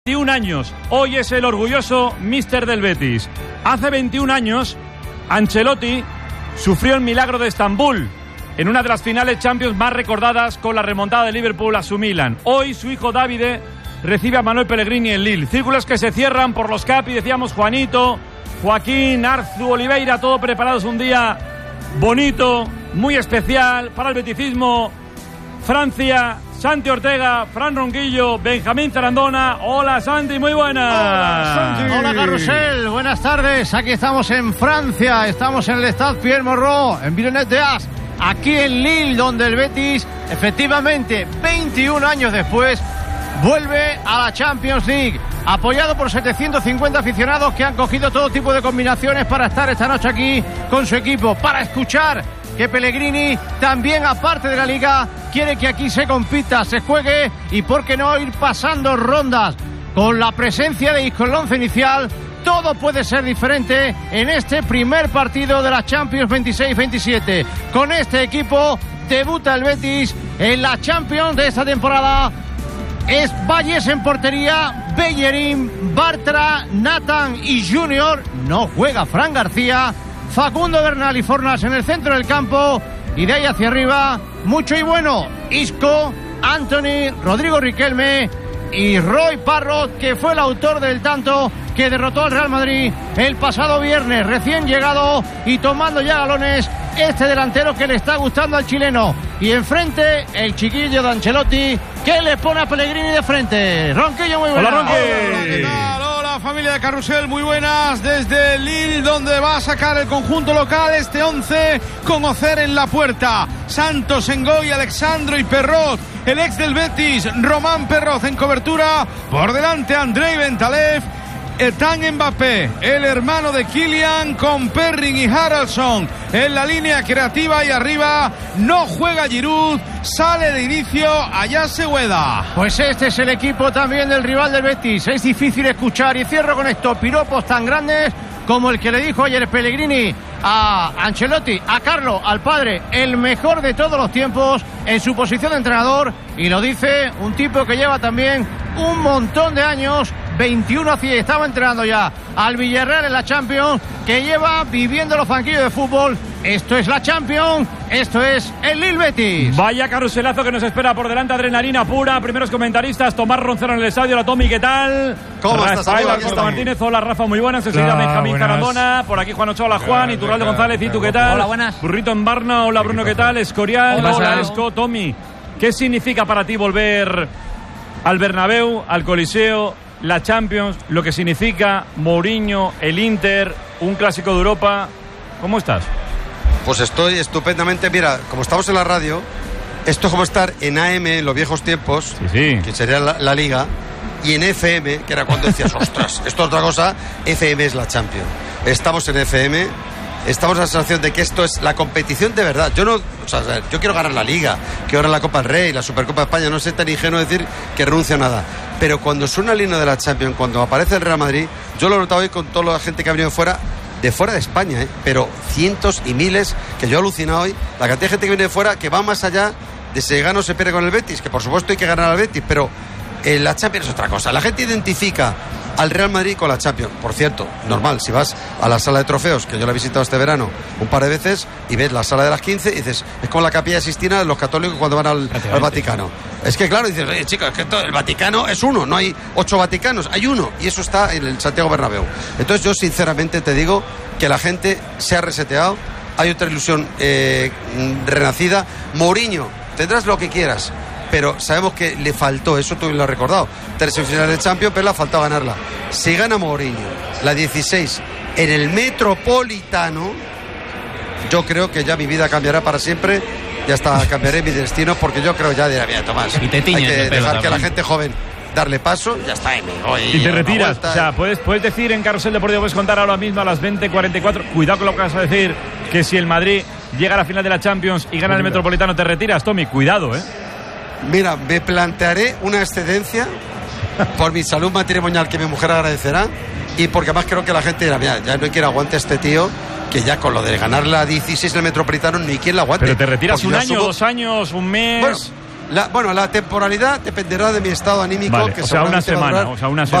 21 años, hoy es el orgulloso míster del Betis. Hace 21 años, Ancelotti sufrió el milagro de Estambul en una de las finales Champions más recordadas con la remontada de Liverpool a su Milan. Hoy su hijo Davide recibe a Manuel Pellegrini en Lille. Círculos que se cierran por los Capi, decíamos Juanito, Joaquín, Arzu, Oliveira, todo preparados, un día bonito, muy especial para el beticismo. Francia, Santi Ortega, Fran Ronquillo, Benjamín Zarandona. Hola Santi, muy buenas. Hola Santi. Hola Carrusel, buenas tardes. Aquí estamos en Francia, estamos en el Stade Pierre Mauroy, en Villeneuve d'Ascq, aquí en Lille, donde el Betis, efectivamente, 21 años después, vuelve a la Champions League, apoyado por 750 aficionados que han cogido todo tipo de combinaciones para estar esta noche aquí con su equipo, para escuchar que Pellegrini también, aparte de la Liga, quiere que aquí se compita, se juegue y por qué no ir pasando rondas. Con la presencia de Isco en el once inicial, todo puede ser diferente en este primer partido de la Champions 26-27. Con este equipo debuta el Betis en la Champions de esta temporada. Es Valles en portería, Bellerín, Bartra, Nathan y Junior. No juega Fran García, Facundo Bernal y Fornas en el centro del campo. Y de ahí hacia arriba, mucho y bueno, Isco, Anthony, Rodrigo Riquelme y Roy Parrott, que fue el autor del tanto que derrotó al Real Madrid el pasado viernes, recién llegado y tomando ya galones este delantero que le está gustando al chileno. Y enfrente el chiquillo de Ancelotti, que le pone a Pellegrini de frente. Ronquillo, muy buenas. Hola, Ronqui. Hola, ¿qué tal? Hola, familia de Carrusel, muy buenas desde Lille, donde va a sacar el conjunto local este 11 con Ocer en la puerta, Santos, Ngoy, Alexandro y Perrot. El ex del Betis, Román Perrot, en cobertura. Por delante, Andrei Bentaleb. Etan Mbappé, el hermano de Kylian, con Perrin y Haraldsson en la línea creativa, y arriba no juega Giroud, sale de inicio allá Segueda. Pues este es el equipo también del rival del Betis. Es difícil escuchar, y cierro con esto, piropos tan grandes como el que le dijo ayer Pellegrini a Ancelotti, a Carlo, al padre, el mejor de todos los tiempos en su posición de entrenador, y lo dice un tipo que lleva también un montón de años, 21 así, estaba entrenando ya al Villarreal en la Champions, que lleva viviendo los banquillos de fútbol. Esto es la Champions, esto es el Lille Betis. Vaya carruselazo que nos espera por delante, adrenalina pura. Primeros comentaristas, Tomás Roncero en el estadio. Hola Tommy, ¿qué tal? ¿Cómo estás, Rafael amigo? Alberto Martínez, hola Rafa, muy buenas. Enseguida Benjamín Zarandona, por aquí Juan Ochoa, hola Juan, y Iturralde González, ¿y tú qué tal? Hola, buenas. Burrito en Barna, hola Bruno, ¿qué tal? Escorial, hola Esco. Tommy, ¿qué significa para ti volver al Bernabéu, al Coliseo, la Champions, lo que significa Mourinho, el Inter, un clásico de Europa? ¿Cómo estás? Pues estoy estupendamente. Mira, como estamos en la radio, esto es como estar en AM en los viejos tiempos, Sí. que sería la Liga, y en FM, que era cuando decías, ostras, esto es otra cosa. FM es la Champions. Estamos en FM, estamos en la sensación de que esto es la competición de verdad. Yo quiero ganar la Liga, quiero ganar la Copa del Rey, la Supercopa de España. No sé tan ingenuo decir que renuncio a nada, pero cuando suena el himno de la Champions, cuando aparece el Real Madrid, yo lo he notado hoy con toda la gente que ha venido de fuera de España, pero cientos y miles, que yo he alucinado hoy, la cantidad de gente que viene de fuera, que va más allá de si gana o se pierde con el Betis, que por supuesto hay que ganar al Betis, pero la Champions es otra cosa. La gente identifica al Real Madrid con la Champions. Por cierto, normal, si vas a la sala de trofeos, que yo la he visitado este verano un par de veces, y ves la sala de las 15, y dices, es como la Capilla Sixtina de los católicos cuando van al Vaticano. Es que claro, dices, oye chicos, es que el Vaticano es uno, no hay 8 Vaticanos, hay uno, y eso está en el Santiago Bernabéu. Entonces yo sinceramente te digo que la gente se ha reseteado, hay otra ilusión renacida. Mourinho, tendrás lo que quieras, pero sabemos que le faltó, eso tú lo has recordado, 3 semifinales de Champions, pero le ha faltado ganarla. Si gana Mourinho la 16 en el Metropolitano, yo creo que ya mi vida cambiará para siempre, ya está, cambiaré mi destino, porque yo creo ya dirá, mira Tomás, y te tiñes hay que el pelo dejar que también. la gente joven darle paso, ya está, y te retiras, o sea, puedes decir en Carrusel Deportivo, puedes contar ahora mismo a las 20:44, cuidado con lo que vas a decir, que si el Madrid llega a la final de la Champions y gana el Metropolitano, te retiras, Tommy, cuidado, Mira, me plantearé una excedencia por mi salud matrimonial, que mi mujer agradecerá, y porque además creo que la gente dirá, mira, ya no hay quien aguante a este tío, que ya con lo de ganar la 16 en el Metropolitano, ni quien la aguante. pero te retiras Porque un yo año, asumo... 2 años, un mes. Bueno, La temporalidad dependerá de mi estado anímico, Vale, que o sea, una seguramente va a semana, durar- o sea, una va a